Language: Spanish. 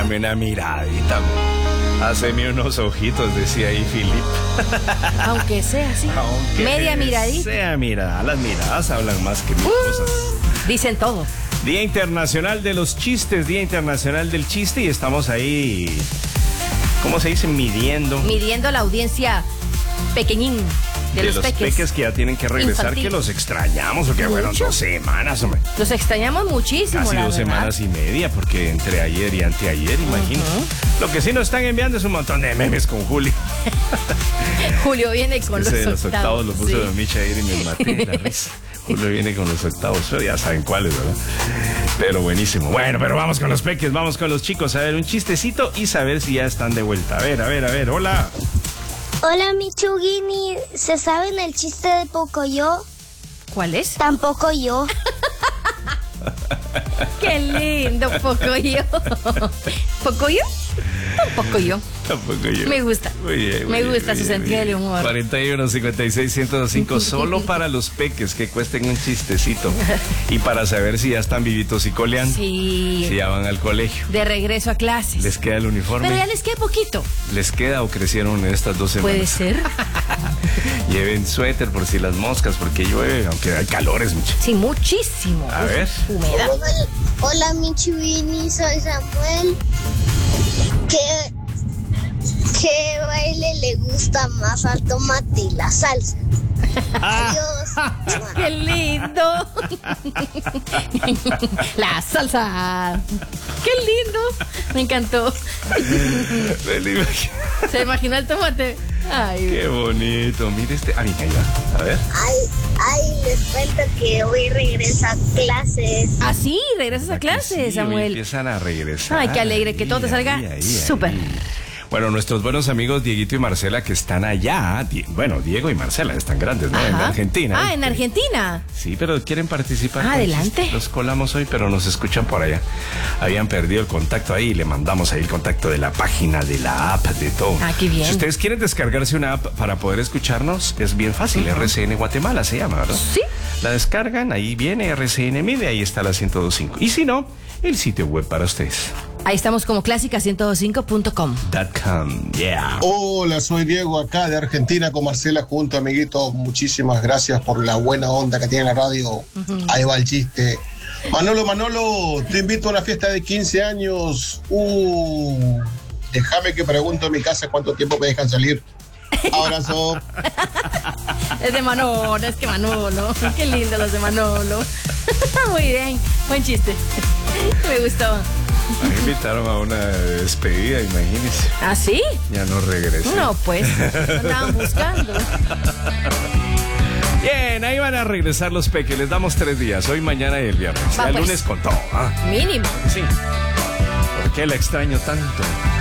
Dame una miradita. Haceme unos ojitos, decía ahí Philip. Aunque sea así. Media miradita. Sea mirada. Las miradas hablan más que mil cosas. Dicen todo. Día Internacional de los Chistes, Día Internacional del Chiste, y estamos ahí, ¿cómo se dice? Midiendo la audiencia pequeñín de los peques que ya tienen que regresar, infantil. Que los extrañamos, porque fueron 2 semanas, hombre. Los extrañamos muchísimo, Casi la 2 verdad. semanas y media, porque entre ayer y anteayer, imagino. Lo que sí nos están enviando es un montón de memes con Julio. Julio viene con los octavos lo puso sí. Don Micha ayer y me maté de la risa. Julio viene con los octavos, pero ya saben cuáles, ¿verdad? Pero buenísimo. Bueno, pero vamos con los peques, vamos con los chicos. A ver, un chistecito y saber si ya están de vuelta. A ver, hola. Hola, Michugini. ¿Se saben el chiste de Pocoyo? ¿Cuál es? Tampoco yo. Qué lindo, Pocoyo. ¿Pocoyo? Tampoco yo. Tampoco yo. Me gusta. Me gusta su sentido del humor. 41 56 105 solo para los peques que cuesten un chistecito. Y para saber si ya están vivitos y coleando. Sí. Si ya van al colegio. De regreso a clases. ¿Les queda el uniforme? Pero ya les queda poquito. ¿Les queda o crecieron en estas 2 semanas? Puede ser. Lleven suéter por si las moscas, porque llueve, aunque hay calores, mucho. Sí, muchísimo. A ver. Humedad. Hola, Michugini. Soy Samuel. ¿Qué baile le gusta más al tomate y la salsa? Adiós. ¡Qué lindo! La salsa. ¡Qué lindo! Me encantó. ¿Se imaginó el tomate? Ay, qué bonito. Mire este. Ah, mira, ahí va. A ver. Ay, les cuento que hoy regresa a clases. ¿Ah, sí? ¿Regresas a clases, sí, Samuel? Empiezan a regresar. Ay, qué alegre que todo te salga súper. Bueno, nuestros buenos amigos Dieguito y Marcela que están allá. Bueno, Diego y Marcela están grandes, ¿no? Ajá. En Argentina. Ah, en Argentina. Sí, pero quieren participar. Adelante. Los colamos hoy, pero nos escuchan por allá. Habían perdido el contacto ahí y le mandamos ahí el contacto de la página, de la app, de todo. Ah, qué bien. Si ustedes quieren descargarse una app para poder escucharnos, es bien fácil. RCN Guatemala se llama, ¿verdad? Sí. La descargan, ahí viene RCN Media, ahí está la 102.5. Y si no, el sitio web para ustedes. Ahí estamos como clásica105.com. Yeah. Hola, soy Diego acá de Argentina con Marcela junto, amiguitos. Muchísimas gracias por la buena onda que tiene la radio. Ahí va el chiste. Manolo, te invito a una fiesta de 15 años. Déjame que pregunto en mi casa cuánto tiempo me dejan salir. Abrazo. Es de Manolo, es que Manolo. Qué lindo los de Manolo. Muy bien, buen chiste. Me gustó. Me invitaron a una despedida, imagínense. ¿Ah, sí? Ya no regresé. No, pues, andaban buscando. Bien, ahí van a regresar los peques. Les damos 3 días, hoy, mañana y el viernes. Va, El pues. lunes con todo. Mínimo. Sí. ¿Por qué la extraño tanto?